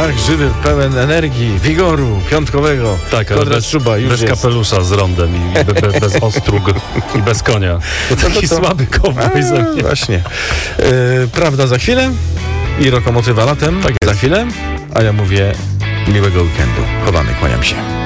Tak, żywy, pełen energii, wigoru piątkowego. Tak, ale bez kapelusza z rondem i bez ostróg i bez konia. To taki słaby kowboj ze mnie. Właśnie. Prawda za chwilę i Lokomotywa latem Tak za chwilę, a ja mówię miłego weekendu. Chowany, kłaniam się.